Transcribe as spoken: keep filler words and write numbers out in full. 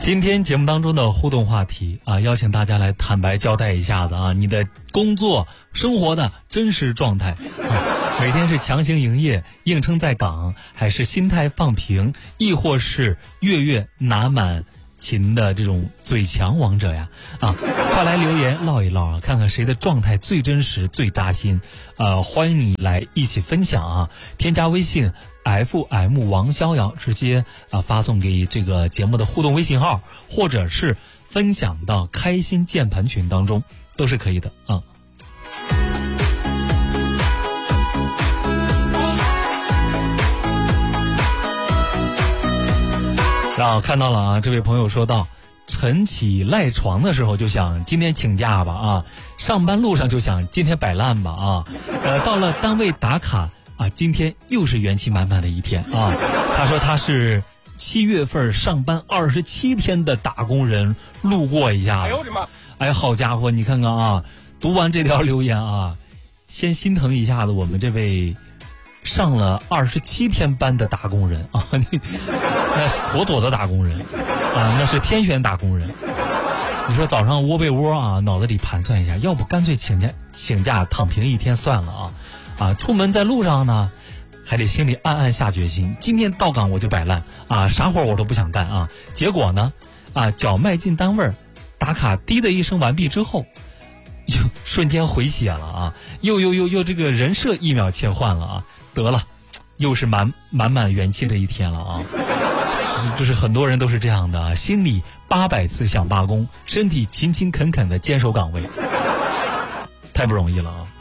今天节目当中的互动话题啊，邀请大家来坦白交代一下子啊，你的工作生活的真实状态啊，每天是强行营业硬撑在岗，还是心态放平，亦或是月月拿满勤的这种最强王者呀啊，快来留言唠一唠啊，看看谁的状态最真实最扎心。呃，欢迎你来一起分享啊，添加微信 F M 王逍遥，直接啊发送给这个节目的互动微信号，或者是分享到开心键盘群当中，都是可以的啊。然后看到了啊，这位朋友说到，晨起赖床的时候就想今天请假吧啊，上班路上就想今天摆烂吧啊，呃，到了单位打卡啊，今天又是元气满满的一天啊。他说他是七月份上班二十七天的打工人，路过一下。哎呦我的妈！哎，好家伙，你看看啊，读完这条留言啊，先心疼一下子我们这位上了二十七天班的打工人啊，那是妥妥的打工人啊，那是天选打工人。你说早上窝被窝啊，脑子里盘算一下，要不干脆请假请假躺平一天算了啊啊！出门在路上呢，还得心里暗暗下决心，今天到岗我就摆烂啊，啥活我都不想干啊。结果呢啊，脚迈进单位，打卡滴的一声完毕之后，又瞬间回血了啊，又又又又这个人设一秒切换了啊。得了，又是满满满元气的一天了啊！就是很多人都是这样的啊，心里八百次想罢工，身体勤勤恳恳的坚守岗位，太不容易了啊！